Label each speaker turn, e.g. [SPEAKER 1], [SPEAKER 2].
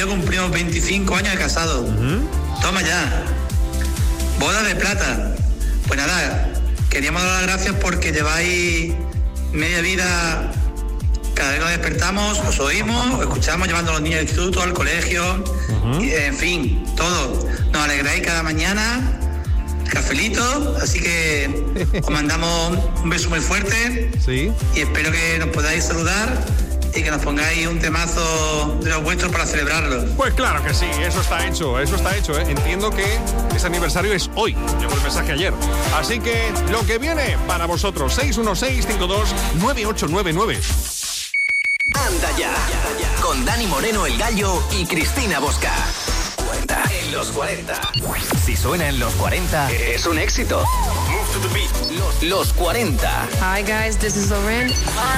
[SPEAKER 1] yo cumplimos 25 años de casado. Toma ya. Boda de plata. Pues nada, queríamos dar las gracias porque lleváis media vida. Cada vez que nos despertamos, os oímos, os escuchamos llevando a los niños al instituto, al colegio, y, en fin, todo. Nos alegráis cada mañana, cafelito, así que os mandamos un beso muy fuerte.
[SPEAKER 2] Sí.
[SPEAKER 1] Y espero que nos podáis saludar y que nos pongáis un temazo de los vuestros para celebrarlo.
[SPEAKER 2] Pues claro que sí, eso está hecho, ¿eh? Entiendo que ese aniversario es hoy, llegó el mensaje ayer. Así que lo que viene para vosotros, 616-52-9899.
[SPEAKER 3] Anda ya, con Dani Moreno el Gallo y Cristina Bosca. Cuenta en los 40. Si suena en los 40, es un éxito. Move to the beat. Los 40.
[SPEAKER 4] Hi guys, this is Lauren.